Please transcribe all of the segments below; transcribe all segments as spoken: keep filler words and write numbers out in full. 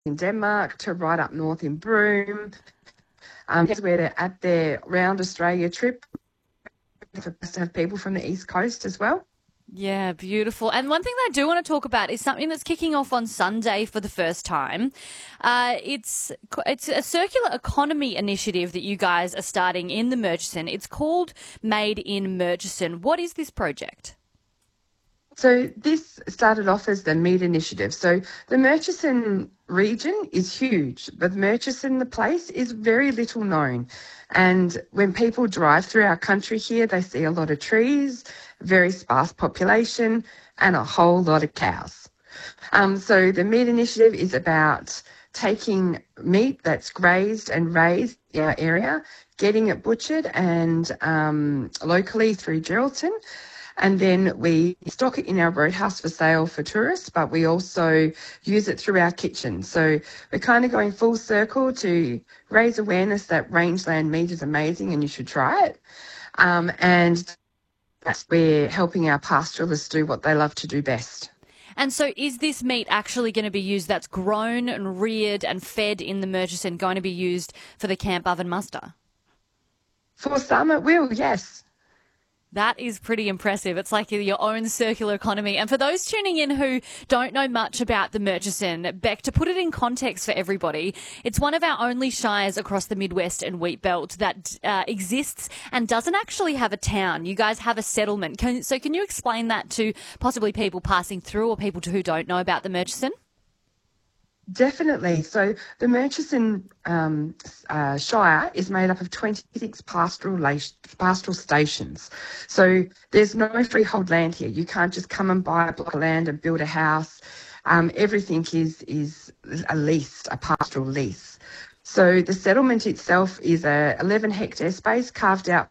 in Denmark to right up north in Broome. Um, here's where they're at their round Australia trip for us to have people from the East Coast as well. Yeah, beautiful. And one thing that I do want to talk about is something that's kicking off on Sunday for the first time. Uh, it's it's a circular economy initiative that you guys are starting in the Murchison. It's called Made in Murchison. What is this project? So this started off as the Meat Initiative. So the Murchison region is huge, but Murchison, the place, is very little known. And when people drive through our country here, they see a lot of trees, very sparse population, and a whole lot of cows. Um, so the Meat Initiative is about taking meat that's grazed and raised in our area, getting it butchered and um, locally through Geraldton. And then we stock it in our roadhouse for sale for tourists, but we also use it through our kitchen. So we're kind of going full circle to raise awareness that rangeland meat is amazing and you should try it. Um, and that's where helping our pastoralists do what they love to do best. And so is this meat actually going to be used that's grown and reared and fed in the Murchison going to be used for the camp oven muster? For some it will, yes. That is pretty impressive. It's like your own circular economy. And for those tuning in who don't know much about the Murchison, Beck, to put it in context for everybody, it's one of our only shires across the Midwest and Wheat Belt that uh, exists and doesn't actually have a town. You guys have a settlement. Can, so can you explain that to possibly people passing through or people who don't know about the Murchison? Definitely. So the Murchison um, uh, Shire is made up of twenty-six pastoral la- pastoral stations. So there's no freehold land here. You can't just come and buy a block of land and build a house. Um, everything is is a lease, a pastoral lease. So the settlement itself is a eleven hectare space carved out.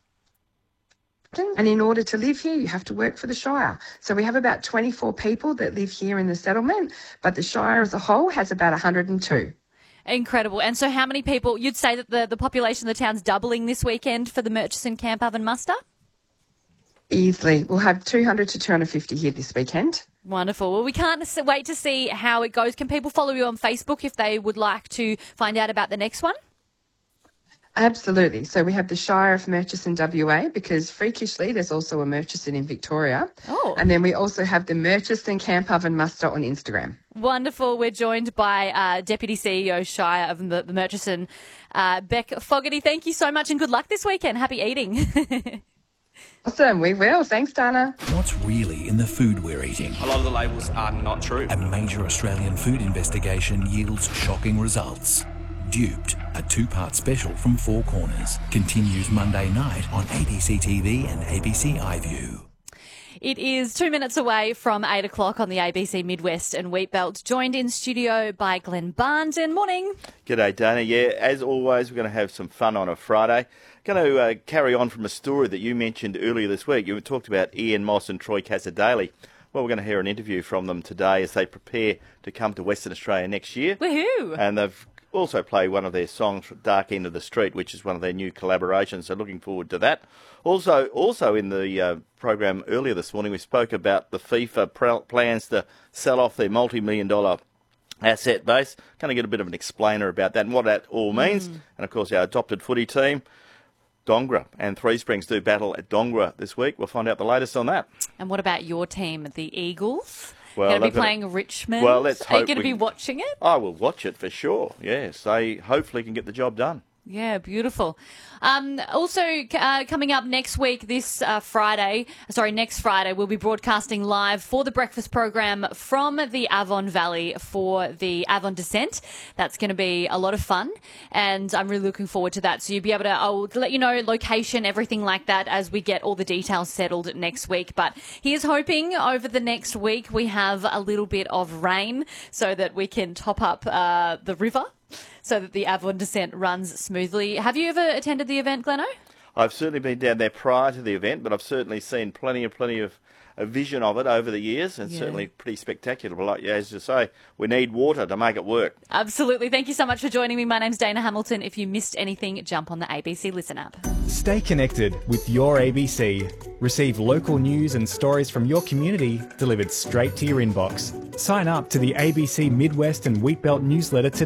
And in order to live here, you have to work for the Shire. So we have about twenty-four people that live here in the settlement, but the Shire as a whole has about one hundred two. Incredible. And so how many people, you'd say that the, the population of the town's doubling this weekend for the Murchison Camp Oven Muster? Easily. We'll have two hundred to two hundred fifty here this weekend. Wonderful. Well, we can't wait to see how it goes. Can people follow you on Facebook if they would like to find out about the next one? Absolutely. So we have the Shire of Murchison W A because freakishly there's also a Murchison in Victoria. Oh. And then we also have the Murchison Camp Oven Muster on Instagram. Wonderful. We're joined by uh, Deputy C E O Shire of the, the Murchison, uh, Beck Fogarty. Thank you so much and good luck this weekend. Happy eating. Awesome. We will. Thanks, Dana. What's really in the food we're eating? A lot of the labels are not true. A major Australian food investigation yields shocking results. Duped, a two-part special from Four Corners, continues Monday night on A B C T V and A B C iView. It is two minutes away from eight o'clock on the A B C Midwest and Wheat Belt, joined in studio by Glenn Barnes. And morning. G'day, Dana. Yeah, as always, we're going to have some fun on a Friday. Going to uh, carry on from a story that you mentioned earlier this week. You talked about Ian Moss and Troy Casadei. Well, we're going to hear an interview from them today as they prepare to come to Western Australia next year. Woohoo! And they've also play one of their songs, Dark End of the Street, which is one of their new collaborations, so looking forward to that. Also also in the uh, program earlier this morning, we spoke about the FIFA pr- plans to sell off their multi-million dollar asset base. Going to get a bit of an explainer about that and what that all means. Mm. And, of course, our adopted footy team, Dongra and Three Springs do battle at Dongra this week. We'll find out the latest on that. And what about your team, the Eagles? Well, going to be gonna, playing Richmond? Well, let's hope Are you going to we, be watching it? I will watch it for sure, yes. They hopefully can get the job done. Yeah, beautiful. Um, also, uh, coming up next week, this uh, Friday, sorry, next Friday, we'll be broadcasting live for the breakfast program from the Avon Valley for the Avon Descent. That's going to be a lot of fun, and I'm really looking forward to that. So you'll be able to, I'll let you know location, everything like that as we get all the details settled next week. But he is hoping over the next week we have a little bit of rain so that we can top up uh, the river, so that the Avon Descent runs smoothly. Have you ever attended the event, Gleno? I've certainly been down there prior to the event, but I've certainly seen plenty of plenty of a vision of it over the years, and yeah. certainly pretty spectacular. But like, as you say, we need water to make it work. Absolutely. Thank you so much for joining me. My name's Dana Hamilton. If you missed anything, jump on the A B C Listen app. Stay connected with your A B C. Receive local news and stories from your community delivered straight to your inbox. Sign up to the A B C Midwest and Wheat Belt newsletter today.